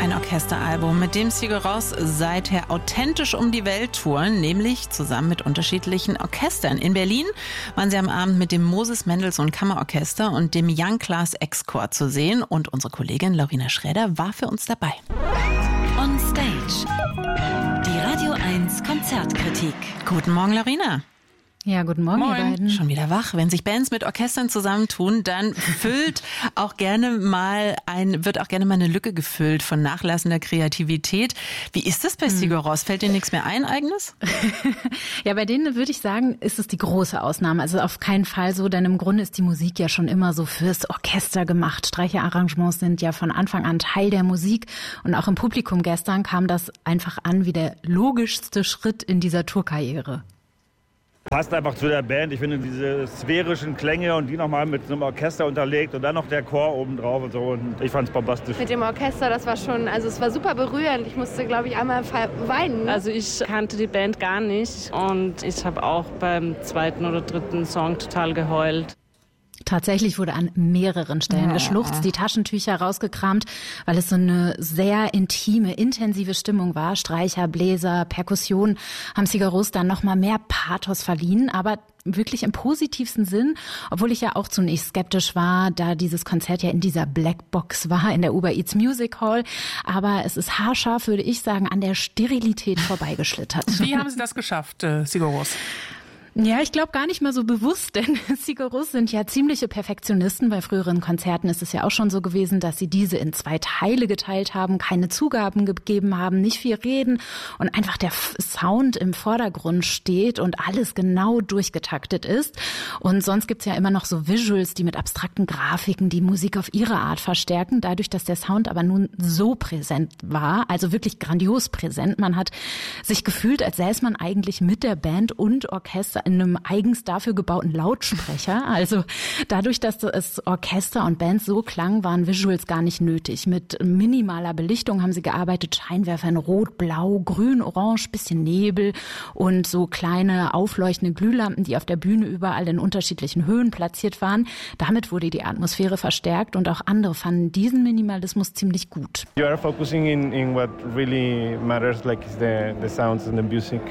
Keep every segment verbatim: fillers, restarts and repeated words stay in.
Ein Orchesteralbum, mit dem Sigur Rós seither authentisch um die Welt touren, nämlich zusammen mit unterschiedlichen Orchestern. In Berlin waren sie am Abend mit dem Moses Mendelssohn Kammerorchester und dem Young Class X-Chor zu sehen und unsere Kollegin Laurina Schräder war für uns dabei. On Stage. Die Radio eins Konzertkritik. Guten Morgen, Laurina. Ja, guten Morgen, Moin. ihr beiden. Schon wieder wach. Wenn sich Bands mit Orchestern zusammentun, dann füllt auch gerne mal ein, wird auch gerne mal eine Lücke gefüllt von nachlassender Kreativität. Wie ist das bei hm. Sigur Rós? Fällt dir nichts mehr ein, Eigenes? Ja, bei denen würde ich sagen, ist es die große Ausnahme. Also auf keinen Fall so, denn im Grunde ist die Musik ja schon immer so fürs Orchester gemacht. Streicherarrangements sind ja von Anfang an Teil der Musik. Und auch im Publikum gestern kam das einfach an wie der logischste Schritt in dieser Tourkarriere. Passt einfach zu der Band. Ich finde diese sphärischen Klänge und die nochmal mit so einem Orchester unterlegt und dann noch der Chor oben drauf und so. Und ich fand's bombastisch. Mit dem Orchester, das war schon, also es war super berührend. Ich musste, glaube ich, einmal weinen. Also ich kannte die Band gar nicht und ich habe auch beim zweiten oder dritten Song total geheult. Tatsächlich wurde an mehreren Stellen ja. geschluchzt, die Taschentücher rausgekramt, weil es so eine sehr intime, intensive Stimmung war. Streicher, Bläser, Perkussion haben Sigur Rós dann noch mal mehr Pathos verliehen, aber wirklich im positivsten Sinn, obwohl ich ja auch zunächst skeptisch war, da dieses Konzert ja in dieser Blackbox war, in der Uber Eats Music Hall. Aber es ist haarscharf, würde ich sagen, an der Sterilität vorbeigeschlittert. Wie haben Sie das geschafft, äh, Sigur Rós? Ja, ich glaube gar nicht mal so bewusst, denn Sigur Rós sind ja ziemliche Perfektionisten. Bei früheren Konzerten ist es ja auch schon so gewesen, dass sie diese in zwei Teile geteilt haben, keine Zugaben gegeben haben, nicht viel reden und einfach der Sound im Vordergrund steht und alles genau durchgetaktet ist. Und sonst gibt's ja immer noch so Visuals, die mit abstrakten Grafiken die Musik auf ihre Art verstärken. Dadurch, dass der Sound aber nun so präsent war, also wirklich grandios präsent, man hat sich gefühlt, als säße man eigentlich mit der Band und Orchester in einem eigens dafür gebauten Lautsprecher. Also dadurch, dass das Orchester und Band so klang, waren Visuals gar nicht nötig. Mit minimaler Belichtung haben sie gearbeitet, Scheinwerfer in Rot, Blau, Grün, Orange, bisschen Nebel und so kleine aufleuchtende Glühlampen, die auf der Bühne überall in unterschiedlichen Höhen platziert waren. Damit wurde die Atmosphäre verstärkt und auch andere fanden diesen Minimalismus ziemlich gut. You are focusing in, in what really matters, like the, the sounds and the music.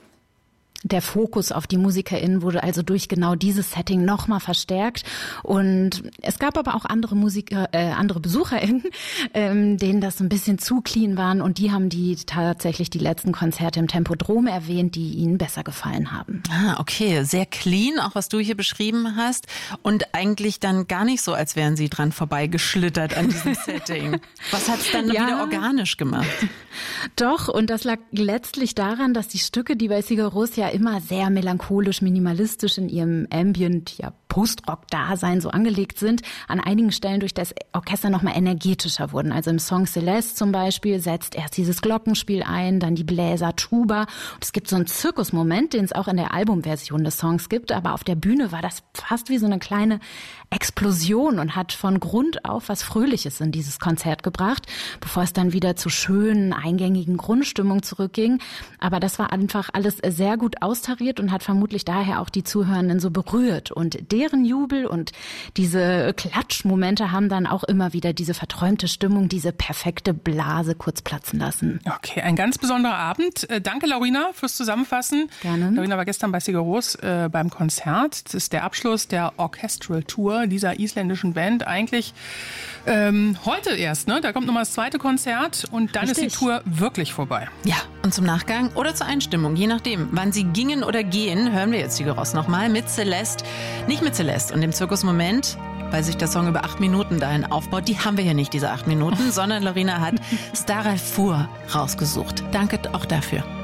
Der Fokus auf die MusikerInnen wurde also durch genau dieses Setting nochmal verstärkt. Und es gab aber auch andere Musiker, äh, andere BesucherInnen, ähm, denen das so ein bisschen zu clean waren. Und die haben die tatsächlich die letzten Konzerte im Tempodrom erwähnt, die ihnen besser gefallen haben. Ah, okay. Sehr clean, auch was du hier beschrieben hast. Und eigentlich dann gar nicht so, als wären sie dran vorbeigeschlittert an diesem Setting. Was hat es dann ja. wieder organisch gemacht? Doch, und das lag letztlich daran, dass die Stücke, die bei Sigur Rós ja immer sehr melancholisch, minimalistisch in ihrem Ambient, ja Post-Rock-Dasein so angelegt sind, an einigen Stellen durch das Orchester nochmal energetischer wurden. Also im Song Celeste zum Beispiel setzt erst dieses Glockenspiel ein, dann die Bläser, Tuba. Und es gibt so einen Zirkusmoment, den es auch in der Albumversion des Songs gibt, aber auf der Bühne war das fast wie so eine kleine Explosion und hat von Grund auf was Fröhliches in dieses Konzert gebracht, bevor es dann wieder zu schönen, eingängigen Grundstimmung zurückging. Aber das war einfach alles sehr gut austariert und hat vermutlich daher auch die Zuhörenden so berührt. Und deren Jubel und diese Klatschmomente haben dann auch immer wieder diese verträumte Stimmung, diese perfekte Blase kurz platzen lassen. Okay, ein ganz besonderer Abend. Danke, Laurina, fürs Zusammenfassen. Gerne. Laurina war gestern bei Sigur Rós äh, beim Konzert. Das ist der Abschluss der Orchestral Tour dieser isländischen Band. Eigentlich ähm, heute erst, ne? Da kommt nochmal das zweite Konzert und dann Richtig. Ist die Tour wirklich vorbei. Ja, und zum Nachgang oder zur Einstimmung, je nachdem, wann sie gingen oder gehen, hören wir jetzt Sigur Rós nochmal mit Celeste. Nicht mit Celeste und dem Zirkusmoment, weil sich der Song über acht Minuten dahin aufbaut. Die haben wir hier nicht, diese acht Minuten, sondern Laurina hat Starafur rausgesucht. Danke auch dafür.